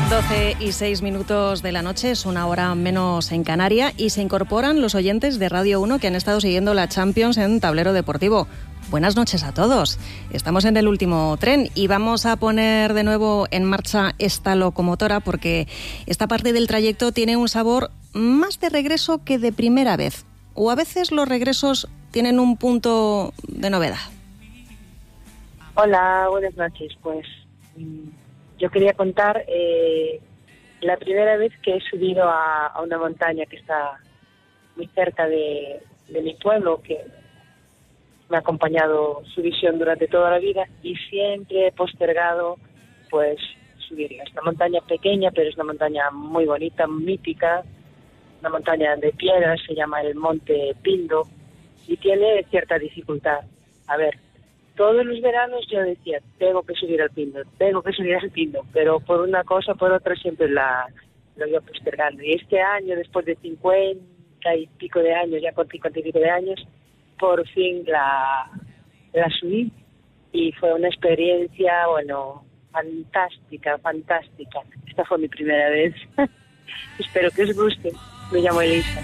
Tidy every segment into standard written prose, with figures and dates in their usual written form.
12:06 de la noche, es una hora menos en Canarias, y se incorporan los oyentes de Radio 1 que han estado siguiendo la Champions en Tablero Deportivo. Buenas noches a todos. Estamos en el último tren y vamos a poner de nuevo en marcha esta locomotora porque esta parte del trayecto tiene un sabor más de regreso que de primera vez. O a veces los regresos tienen un punto de novedad. Hola, buenas noches. Pues yo quería contar la primera vez que he subido a una montaña que está muy cerca de mi pueblo, que me ha acompañado su visión durante toda la vida y siempre he postergado pues subirla. Es una montaña pequeña, pero es una montaña muy bonita, mítica, una montaña de piedras, se llama el Monte Pindo y tiene cierta dificultad. A ver, todos los veranos yo decía, tengo que subir al Pindo, pero por una cosa o por otra siempre lo iba postergando. Y este año, después de 50 y pico de años, ya con 50 y pico de años, por fin la subí y fue una experiencia, bueno, fantástica. Esta fue mi primera vez. Espero que os guste. Me llamo Elisa.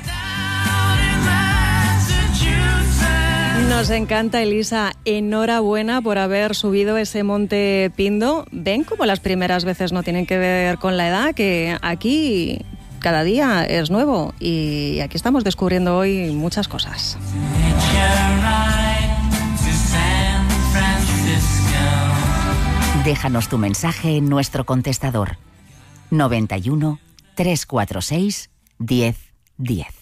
Nos encanta, Elisa. Enhorabuena por haber subido ese Monte Pindo. Ven como las primeras veces no tienen que ver con la edad, que aquí cada día es nuevo y aquí estamos descubriendo hoy muchas cosas. Déjanos tu mensaje en nuestro contestador 91 346 10 10.